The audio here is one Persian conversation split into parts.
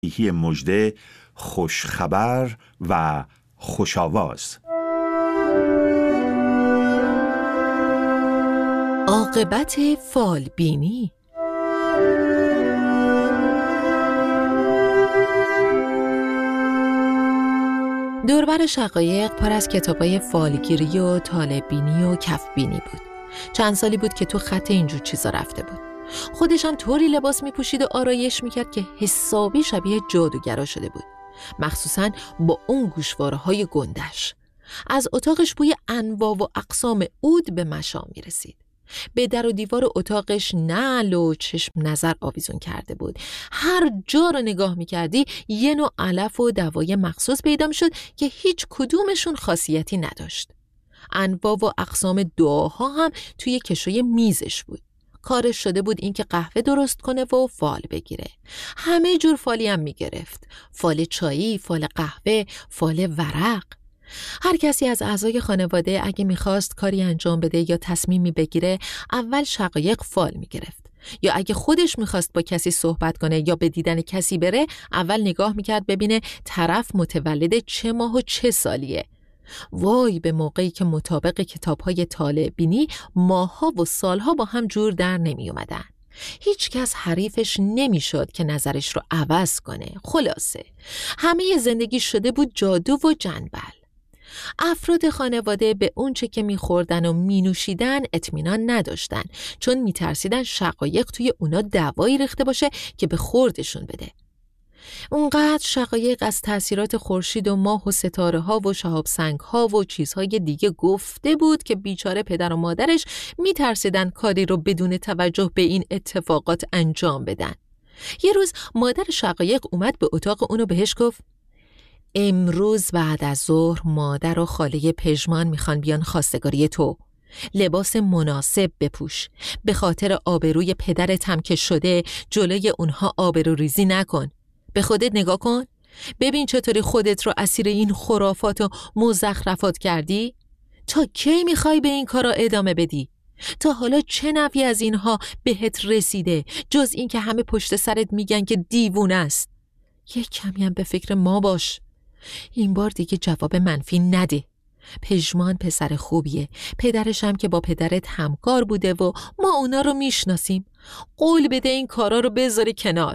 مژده، خوشخبر و خوشاواز. عاقبت فالبینی. دوربر شقایق پر از کتابای فالگیری و طالع‌بینی و کف‌بینی بود. چند سالی بود که تو خط اینجور چیزا رفته بود. خودش هم طوری لباس میپوشید و آرایش میکرد که حسابی شبیه جادوگرا شده بود، مخصوصاً با اون گوشواره‌های گندش. از اتاقش بوی انواع و اقسام عود به مشام میرسید. به در و دیوار اتاقش نعل و چشم نظر آویزون کرده بود. هر جا رو نگاه میکردی یه نوع علف و دوای مخصوص پیدا میشد که هیچ کدومشون خاصیتی نداشت. انواع و اقسام دعاها هم توی کشوی میزش بود. کارش شده بود این که قهوه درست کنه و فال بگیره. همه جور فالی هم میگرفت. فال چایی، فال قهوه، فال ورق. هر کسی از اعضای خانواده اگه میخواست کاری انجام بده یا تصمیمی بگیره، اول شقایق فال میگرفت. یا اگه خودش میخواست با کسی صحبت کنه یا به دیدن کسی بره، اول نگاه میکرد ببینه طرف متولد چه ماه و چه سالیه. وای به موقعی که مطابق کتاب‌های طالع‌بینی ماه‌ها و سال‌ها با هم جور در نمی اومدن. هیچ کس حریفش نمیشد که نظرش رو عوض کنه. خلاصه همه زندگی شده بود جادو و جنبل. افراد خانواده به اون چه که می‌خوردن و می‌نوشیدن اطمینان نداشتن، چون می‌ترسیدن شقایق توی اونا دوایی ریخته باشه که به خوردشون بده. اونقدر شقایق از تأثیرات خورشید و ماه و ستاره ها و شهاب سنگ ها و چیزهای دیگه گفته بود که بیچاره پدر و مادرش میترسیدن کاری رو بدون توجه به این اتفاقات انجام بدن. یه روز مادر شقایق اومد به اتاق اونو بهش گفت: امروز بعد از ظهر مادر و خاله پژمان میخوان بیان خواستگاری تو. لباس مناسب بپوش. به خاطر آبروی پدرت هم که شده جلوی اونها آبروریزی نکن. به خودت نگاه کن. ببین چطوری خودت رو اسیر این خرافات و مزخرفات کردی. تا کی میخوای به این کارا ادامه بدی؟ تا حالا چه نفعی از اینها بهت رسیده جز این که همه پشت سرت میگن که دیوونه است؟ یک کمی هم به فکر ما باش. این بار دیگه جواب منفی نده. پژمان پسر خوبیه. پدرش هم که با پدرت همکار بوده و ما اونا رو میشناسیم. قول بده این کارا رو بذاری کنار.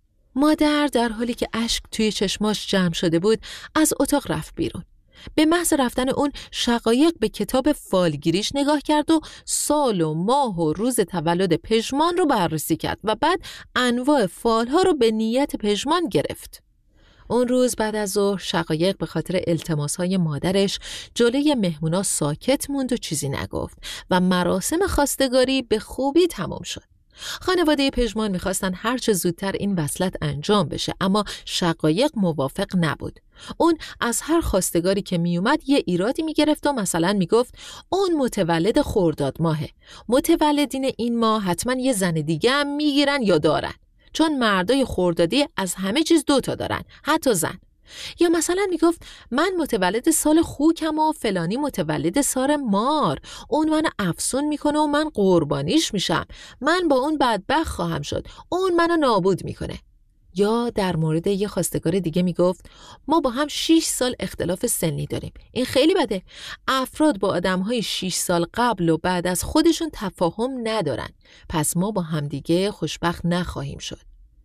مادر در حالی که اشک توی چشماش جمع شده بود از اتاق رفت بیرون. به محض رفتن اون شقایق به کتاب فالگیریش نگاه کرد و سال و ماه و روز تولد پژمان رو بررسی کرد و بعد انواع فالها رو به نیت پژمان گرفت. اون روز بعد از ظهر شقایق به خاطر التماسهای مادرش جلوی مهمونا ساکت موند و چیزی نگفت و مراسم خواستگاری به خوبی تمام شد. خانواده پژمان میخواستن هر چه زودتر این وصلت انجام بشه، اما شقایق موافق نبود. اون از هر خواستگاری که میومد یه ایرادی میگرفت و مثلا میگفت اون متولد خرداد ماهه. متولدین این ماه حتما یه زن دیگه هم میگیرن یا دارن، چون مردای خردادی از همه چیز 2 تا دارن، حتی زن. یا مثلا میگفت من متولد سال خوکم و فلانی متولد سال مار. اون منو افسون میکنه و من قربانیش میشم. من با اون بدبخت خواهم شد. اون منو نابود میکنه. یا در مورد یه خواستگار دیگه میگفت ما با هم 6 سال اختلاف سنی داریم. این خیلی بده. افراد با آدمهای 6 سال قبل و بعد از خودشون تفاهم ندارن. پس ما با هم دیگه خوشبخت نخواهیم شد.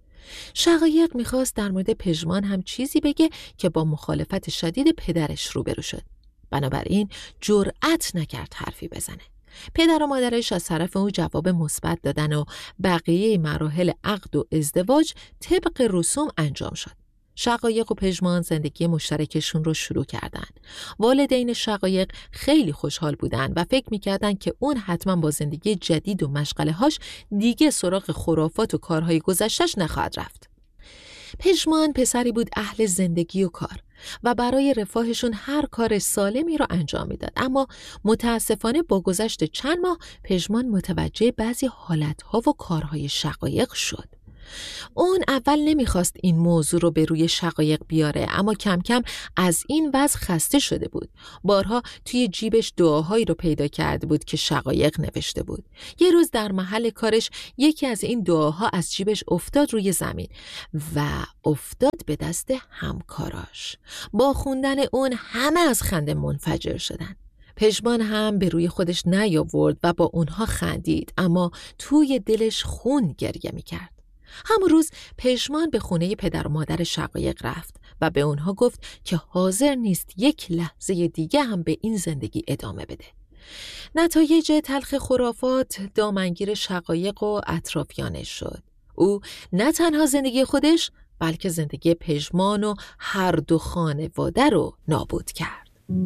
شقایق میخواست در مورد پژمان هم چیزی بگه که با مخالفت شدید پدرش روبرو شد. بنابراین جرأت نکرد حرفی بزنه. پدر و مادرش از طرف او جواب مثبت دادن و بقیه مراحل عقد و ازدواج طبق رسوم انجام شد. شقایق و پژمان زندگی مشترکشون رو شروع کردن. والدین شقایق خیلی خوشحال بودن و فکر میکردن که اون حتما با زندگی جدید و مشغله‌هاش دیگه سراغ خرافات و کارهای گذشتش نخواهد رفت. پژمان پسری بود اهل زندگی و کار و برای رفاهشون هر کار سالمی رو انجام میداد. اما متاسفانه با گذشت چند ماه پژمان متوجه بعضی حالتها و کارهای شقایق شد. اون اول نمیخواست این موضوع رو به روی شقایق بیاره، اما کم کم از این وضع خسته شده بود. بارها توی جیبش دعاهایی رو پیدا کرده بود که شقایق نوشته بود. یه روز در محل کارش یکی از این دعاها از جیبش افتاد روی زمین و افتاد به دست همکاراش. با خوندن اون همه از خنده منفجر شدن. پژمان هم به روی خودش نیاورد و با اونها خندید، اما توی دلش خون گریه میکرد. همون روز پژمان به خونه پدر و مادر شقایق رفت و به اونها گفت که حاضر نیست یک لحظه دیگه هم به این زندگی ادامه بده. نتایج تلخ خرافات دامنگیر شقایق و اطرافیانش شد. او نه تنها زندگی خودش بلکه زندگی پژمان و هر دو خانواده رو نابود کرد.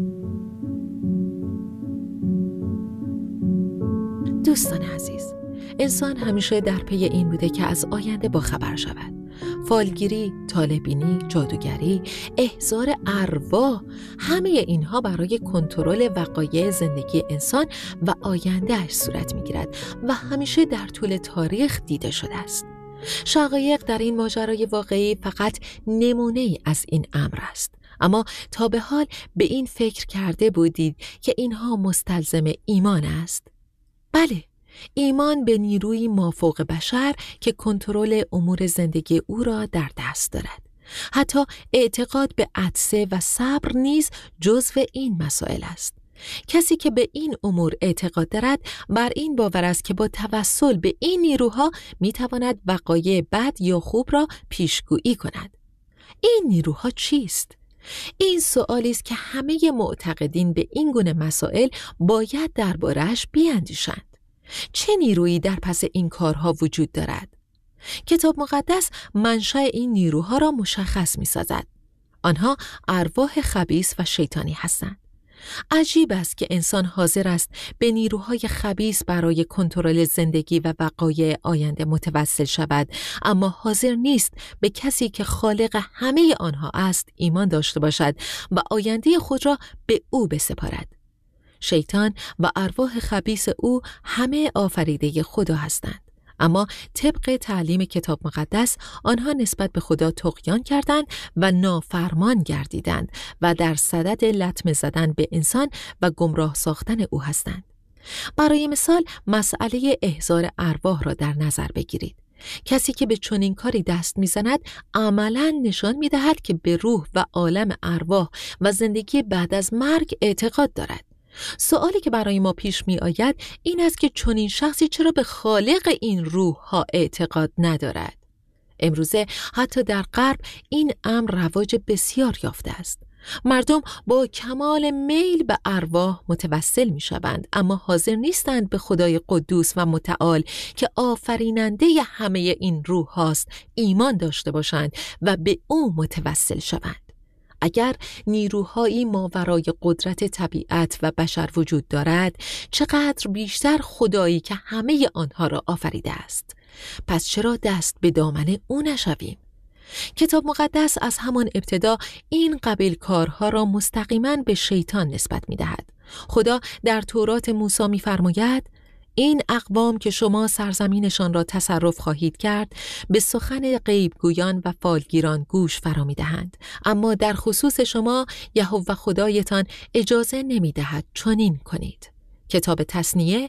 دوستان عزیز، انسان همیشه در پی این بوده که از آینده باخبر شود. فالگیری، طالع‌بینی، جادوگری، احضار ارواح، همه اینها برای کنترل وقایع زندگی انسان و آینده‌اش صورت می‌گیرد و همیشه در طول تاریخ دیده شده است. شقایق در این ماجرای واقعی فقط نمونه‌ای از این امر است. اما تا به حال به این فکر کرده بودید که اینها مستلزم ایمان است؟ بله، ایمان به نیروی مافوق بشر که کنترل امور زندگی او را در دست دارد. حتی اعتقاد به عطسه و صبر نیز جزو این مسائل است. کسی که به این امور اعتقاد دارد بر این باور است که با توسل به این نیروها میتواند وقایع بد یا خوب را پیشگویی کند. این نیروها چیست؟ این سوالی است که همه معتقدین به این گونه مسائل باید درباره‌اش بیاندیشند. چه نیرویی در پس این کارها وجود دارد؟ کتاب مقدس منشأ این نیروها را مشخص می‌سازد. آنها ارواح خبیث و شیطانی هستند. عجیب است که انسان حاضر است به نیروهای خبیث برای کنترل زندگی و وقایع آینده متوسل شود، اما حاضر نیست به کسی که خالق همه آنها است ایمان داشته باشد و آینده خود را به او بسپارد. شیطان و ارواح خبیث او همه آفریده خدا هستند، اما طبق تعلیم کتاب مقدس آنها نسبت به خدا طغیان کردند و نافرمان گردیدند و در صدد لطمه زدن به انسان و گمراه ساختن او هستند. برای مثال مسئله احضار ارواح را در نظر بگیرید. کسی که به چنین کاری دست می‌زند عملاً نشان می‌دهد که به روح و عالم ارواح و زندگی بعد از مرگ اعتقاد دارد. سوالی که برای ما پیش می آید این است که چنین شخصی چرا به خالق این روح ها اعتقاد ندارد؟ امروزه حتی در غرب این امر رواج بسیار یافته است. مردم با کمال میل به ارواح متوسل می شوند، اما حاضر نیستند به خدای قدوس و متعال که آفریننده همه این روح هاست ایمان داشته باشند و به او متوسل شوند. اگر نیروهایی ماورای قدرت طبیعت و بشر وجود دارد، چقدر بیشتر خدایی که همه آنها را آفریده است. پس چرا دست به دامن او نشویم؟ کتاب مقدس از همان ابتدا این قبیل کارها را مستقیما به شیطان نسبت می دهد. خدا در تورات موسی می فرماید این اقوام که شما سرزمینشان را تصرف خواهید کرد به سخن غیبگویان و فالگیران گوش فرا می‌دهند، اما در خصوص شما یهوه خدایتان اجازه نمی‌دهد چنین کنید. کتاب تثنیه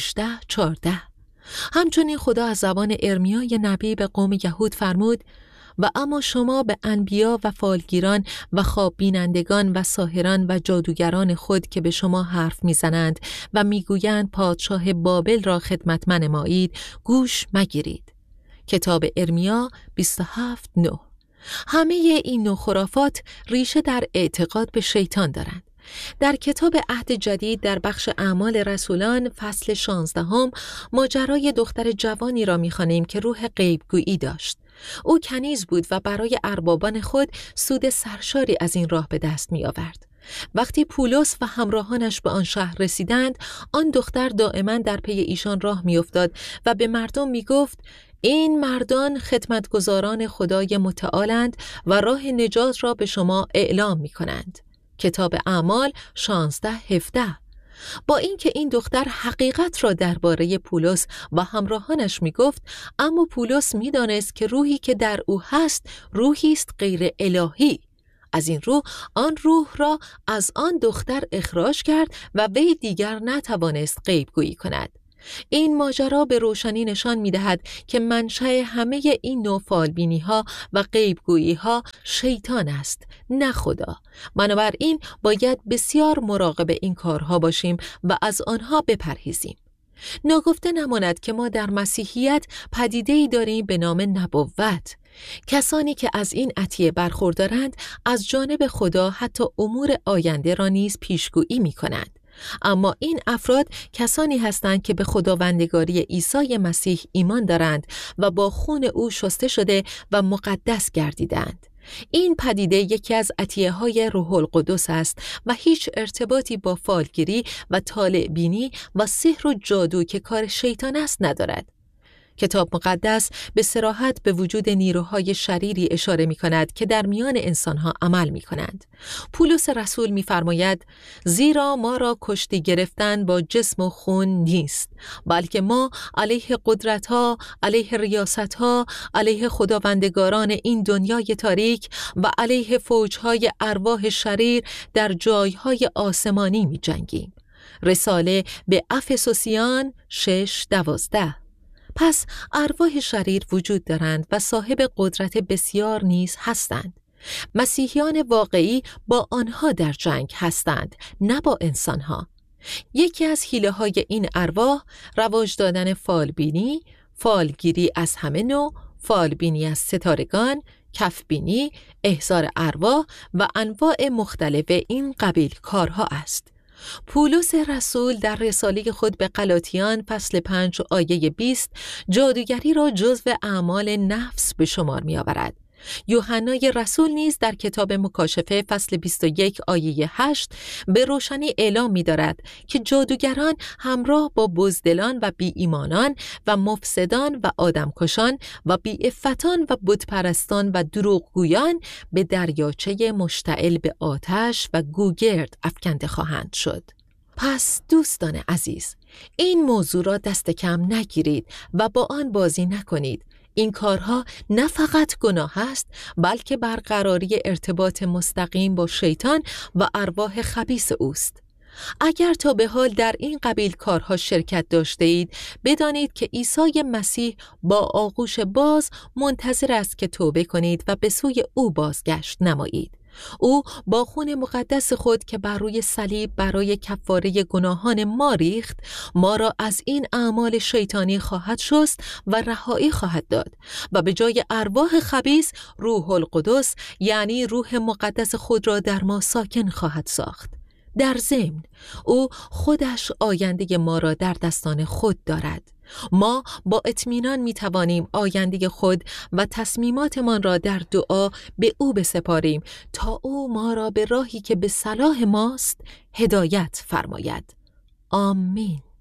18:14. همچنین خدا از زبان ارمیا نبی به قوم یهود فرمود و اما شما به انبیا و فالگیران و خواب بینندگان و ساحران و جادوگران خود که به شما حرف میزنند و میگویند پادشاه بابل را خدمت منمایید گوش مگیرید. کتاب ارمیا 27:9. همه این نوع خرافات ریشه در اعتقاد به شیطان دارند. در کتاب عهد جدید در بخش اعمال رسولان فصل 16 ماجرای دختر جوانی را می‌خوانیم که روح غیبگویی داشت. او کنیز بود و برای اربابان خود سود سرشاری از این راه به دست می آورد. وقتی پولس و همراهانش به آن شهر رسیدند، آن دختر دائما در پی ایشان راه می افتاد و به مردم می گفت این مردان خدمتگزاران خدای متعالند و راه نجات را به شما اعلام می کنند. کتاب اعمال 16:17. با اینکه این دختر حقیقت را درباره پولس و همراهانش میگفت، اما پولس میدانست که روحی که در او هست روحی است غیر الهی. از این رو آن روح را از آن دختر اخراج کرد و وی دیگر نتوانست غیب گویی کند. این ماجرا به روشنی نشان می‌دهد که منشأ همه این نوع فالبینی‌ها و غیبگویی‌ها شیطان است، نه خدا. بنابراین باید بسیار مراقب این کارها باشیم و از آنها بپرهیزیم. ناگفته نماند که ما در مسیحیت پدیده‌ای داریم به نام نبوت. کسانی که از این عطیه برخوردارند از جانب خدا حتی امور آینده را نیز پیشگویی می‌کنند. اما این افراد کسانی هستند که به خداوندگاری عیسی مسیح ایمان دارند و با خون او شسته شده و مقدس گردیدند. این پدیده یکی از عطیه‌های روح القدس است و هیچ ارتباطی با فالگیری و طالع بینی و سحر و جادو که کار شیطان است ندارد. کتاب مقدس به صراحت به وجود نیروهای شریری اشاره می کند که در میان انسانها عمل می کنند. پولس رسول می فرماید زیرا ما را کشتی گرفتن با جسم و خون نیست، بلکه ما علیه قدرتها، علیه ریاستها، علیه خداوندگاران این دنیای تاریک و علیه فوجهای ارواح شریر در جایهای آسمانی می جنگیم. رساله به افسوسیان 6:12. پس ارواح شریر وجود دارند و صاحب قدرت بسیار نیز هستند. مسیحیان واقعی با آنها در جنگ هستند، نه با انسانها. یکی از حیله‌های این ارواح رواج دادن فالبینی، فالگیری از همه نوع، فالبینی از ستارگان، کفبینی، احضار ارواح و انواع مختلف این قبیل کارها است. پولس رسول در رساله خود به غلاطیان فصل 5 آیه 20 جادوگری را جزو اعمال نفس به شمار می آورد. یوحنای رسول نیز در کتاب مکاشفه فصل 21 آیه 8 به روشنی اعلام می دارد که جادوگران همراه با بزدلان و بی ایمانان و مفسدان و آدمکشان و بی عفتان و بتپرستان و دروغگویان به دریاچه مشتعل به آتش و گوگرد افکنده خواهند شد. پس دوستان عزیز، این موضوع را دست کم نگیرید و با آن بازی نکنید. این کارها نه فقط گناه است، بلکه برقراری ارتباط مستقیم با شیطان و ارواح خبیث اوست. اگر تا به حال در این قبیل کارها شرکت داشته اید، بدانید که عیسی مسیح با آغوش باز منتظر است که توبه کنید و به سوی او بازگشت نمایید. او با خون مقدس خود که بر روی صلیب برای کفاره گناهان ما ریخت، ما را از این اعمال شیطانی خواهد شست و رهایی خواهد داد و به جای ارواح خبیث روح القدس یعنی روح مقدس خود را در ما ساکن خواهد ساخت. در ضمن او خودش آینده ما را در دستان خود دارد. ما با اطمینان می توانیم آینده خود و تصمیماتمان را در دعا به او بسپاریم تا او ما را به راهی که به صلاح ماست هدایت فرماید. آمین.